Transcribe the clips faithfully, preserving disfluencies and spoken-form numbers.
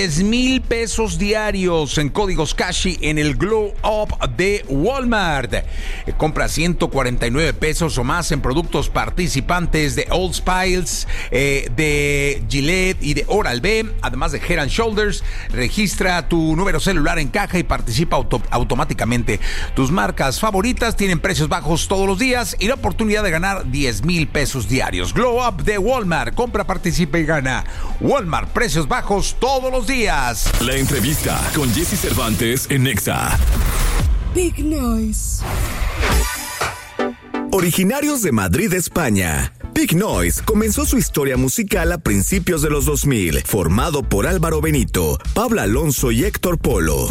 diez mil pesos diarios en códigos Cashi en el Glow Up de Walmart. Compra ciento cuarenta y nueve pesos o más en productos participantes de Old Spice, eh, de Gillette y de Oral-B, además de Head and Shoulders. Registra tu número celular en caja y participa auto- automáticamente. Tus marcas favoritas tienen precios bajos todos los días y la oportunidad de ganar diez mil pesos diarios. Glow Up de Walmart. Compra, participa y gana. Walmart, precios bajos todos los días. días. La entrevista con Jesse Cervantes en Nexa. Big Noise. Originarios de Madrid, España, Big Noise comenzó su historia musical a principios de los dos mil, formado por Álvaro Benito, Pablo Alonso y Héctor Polo.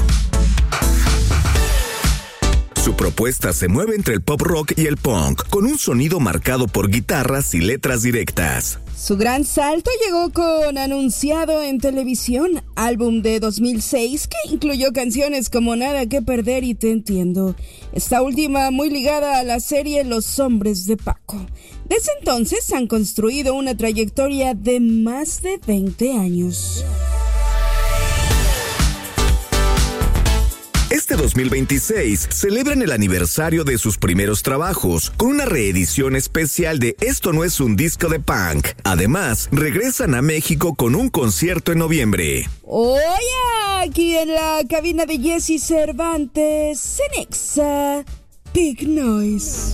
Su propuesta se mueve entre el pop rock y el punk, con un sonido marcado por guitarras y letras directas. Su gran salto llegó con Anunciado en Televisión, álbum de dos mil seis que incluyó canciones como Nada que Perder y Te Entiendo. Esta última muy ligada a la serie Los Hombres de Paco. Desde entonces han construido una trayectoria de más de veinte años. Este dos mil veintiséis celebran el aniversario de sus primeros trabajos con una reedición especial de Esto no es un disco de punk. Además, regresan a México con un concierto en noviembre. Oye, aquí en la cabina de Jesse Cervantes, en Nexa, Big Noise.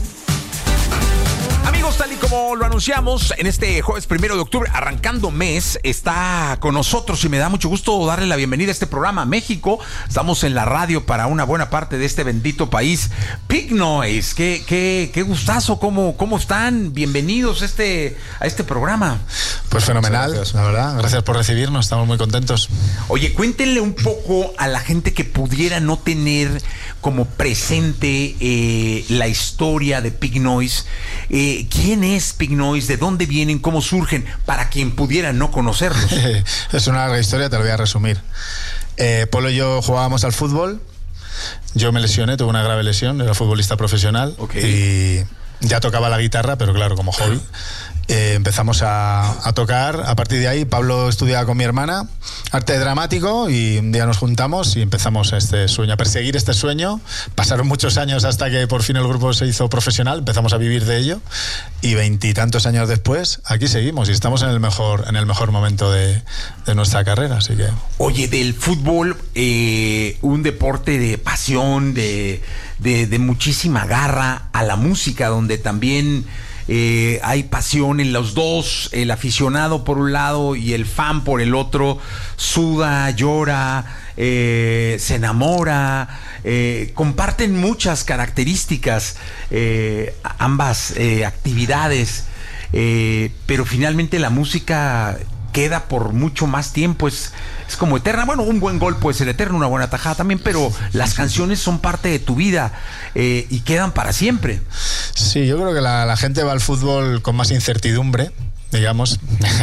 Amigos, tal y como lo anunciamos, en este jueves primero de octubre, arrancando mes, está con nosotros y me da mucho gusto darle la bienvenida a este programa a México. Estamos en la radio para una buena parte de este bendito país. Big Noise, qué, qué, qué gustazo, ¿cómo, cómo están? Bienvenidos a este, a este programa. Pues fenomenal, gracias. La verdad, gracias por recibirnos, estamos muy contentos. Oye, cuéntenle un poco a la gente que pudiera no tener como presente eh, la historia de Big Noise. Eh, ¿Quién es Big Noise? ¿De dónde vienen? ¿Cómo surgen? Para quien pudiera no conocerlos. Es una larga historia, te lo voy a resumir. Eh, Polo y yo jugábamos al fútbol. Yo me lesioné, tuve una grave lesión, era futbolista profesional. Okay. Y ya tocaba la guitarra, pero claro, como hobby. Eh, empezamos a, a tocar. A partir de ahí, Pablo estudiaba con mi hermana arte dramático y un día nos juntamos y empezamos este sueño, a perseguir este sueño. Pasaron muchos años hasta que por fin el grupo se hizo profesional, empezamos a vivir de ello y veintitantos años después aquí seguimos y estamos en el mejor, en el mejor momento de, de nuestra carrera, así que... Oye, del fútbol, eh, un deporte de pasión, de, de, de muchísima garra, a la música, donde también... Eh, hay pasión en los dos, el aficionado por un lado y el fan por el otro, suda, llora, eh, se enamora, eh, comparten muchas características, eh, ambas eh, actividades, eh, pero finalmente la música queda por mucho más tiempo, es, es como eterna. Bueno, un buen gol puede ser eterno, una buena tajada también, pero las canciones son parte de tu vida eh, y quedan para siempre. Sí, yo creo que la, la gente va al fútbol con más incertidumbre, digamos.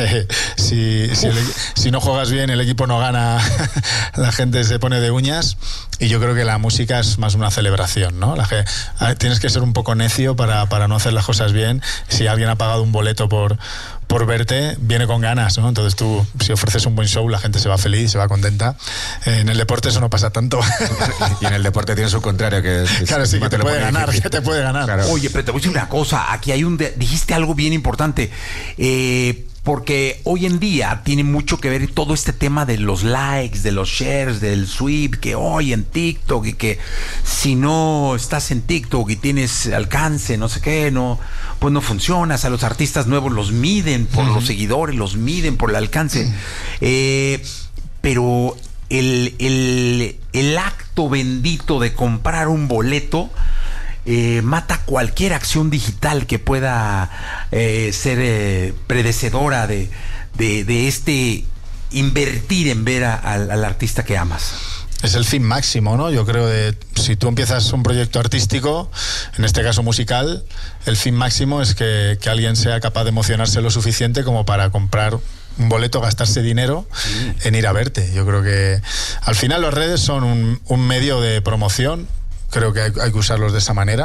si, si, el, si no juegas bien, el equipo no gana, la gente se pone de uñas. Y yo creo que la música es más una celebración, ¿no? La que, tienes que ser un poco necio para, para no hacer las cosas bien. Si alguien ha pagado un boleto por, por verte, viene con ganas, ¿no? Entonces tú, si ofreces un buen show, la gente se va feliz, se va contenta. En el deporte eso no pasa tanto. Y en el deporte tiene su contrario, que, que claro, sí, que te, te puede ganar, que te puede ganar. Claro. Oye, pero te voy a decir una cosa, aquí hay un... De, dijiste algo bien importante, eh... porque hoy en día tiene mucho que ver todo este tema de los likes, de los shares, del sweep, que hoy en TikTok y que si no estás en TikTok y tienes alcance, no sé qué, no, pues no funcionas. A los artistas nuevos los miden por uh-huh. los seguidores, los miden por el alcance. Uh-huh. Eh, pero el, el, el acto bendito de comprar un boleto Eh, mata cualquier acción digital que pueda eh, ser eh, predecedora de, de, de este invertir en ver a, a, al artista que amas. Es el fin máximo, ¿no? Yo creo que si tú empiezas un proyecto artístico, en este caso musical, el fin máximo es que, que alguien sea capaz de emocionarse lo suficiente como para comprar un boleto, gastarse dinero sí. en ir a verte. Yo creo que al final las redes son un, un medio de promoción. Creo que hay, hay que usarlos de esa manera.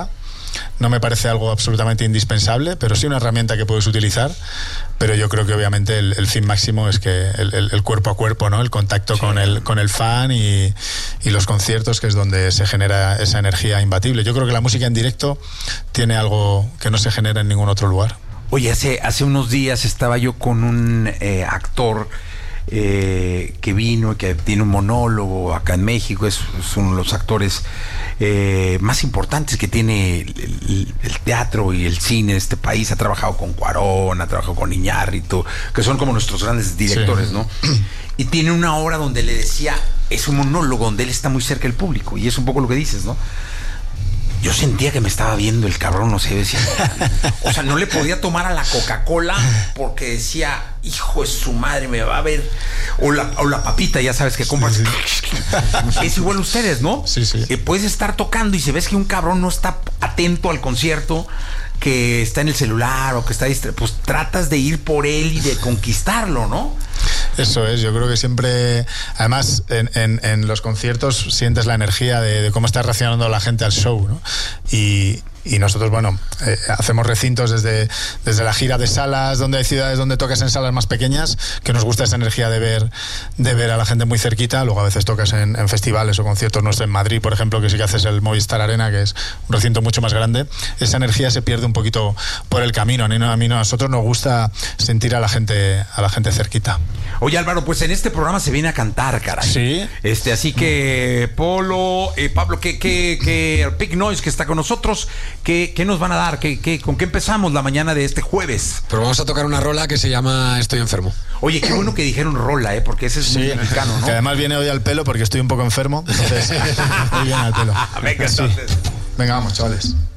no me parece algo absolutamente indispensable, pero sí una herramienta que puedes utilizar. Pero yo creo que obviamente el, el fin máximo es que el, el, el cuerpo a cuerpo, ¿no? El contacto sí. con el con el fan y, y los conciertos, que es donde se genera esa energía imbatible. Yo creo que la música en directo tiene algo que no se genera en ningún otro lugar. Oye, hace, hace unos días estaba yo con un eh, actor eh, que vino y que tiene un monólogo acá en México. Es, es uno de los actores eh, más importantes que tiene el, el, el teatro y el cine de este país. Ha trabajado con Cuarón, ha trabajado con Iñárritu, que son como nuestros grandes directores, sí. ¿no? Y tiene una obra donde le decía, es un monólogo donde él está muy cerca del público, y es un poco lo que dices, ¿no? Yo sentía que me estaba viendo el cabrón, no sé, decía, o sea, no le podía tomar a la Coca-Cola porque decía, hijo de su madre, me va a ver, o la, o la papita, ya sabes que compras, sí, sí. Es igual ustedes, ¿no? Sí, sí. Eh, puedes estar tocando y si ves que un cabrón no está atento al concierto, que está en el celular o que está distra- pues tratas de ir por él y de conquistarlo, ¿no? Eso es, yo creo que siempre, además en, en, en los conciertos sientes la energía de, de cómo está reaccionando la gente al show, ¿no? Y, y nosotros, bueno, eh, hacemos recintos desde, desde la gira de salas, donde hay ciudades donde tocas en salas más pequeñas, que nos gusta esa energía de ver, de ver a la gente muy cerquita. Luego a veces tocas en, en festivales o conciertos nuestros en Madrid, por ejemplo, que sí que haces el Movistar Arena, que es un recinto mucho más grande. Esa energía se pierde un poquito por el camino. A mí, a mí a nosotros nos gusta sentir a la gente, a la gente cerquita. Oye, Álvaro, pues en este programa se viene a cantar, caray. Sí. Este, así que Polo, eh, Pablo, que, que, que Big Noise, que está con nosotros, ¿qué, qué nos van a dar? ¿Qué, qué, ¿Con qué empezamos la mañana de este jueves? Pero vamos a tocar una rola que se llama Estoy enfermo. Oye, qué bueno que dijeron rola, ¿eh? Porque ese es sí, muy mexicano, ¿no? Que además viene hoy al pelo porque estoy un poco enfermo. Entonces, hoy viene al pelo. Venga, entonces. Sí. Venga, vamos, chavales.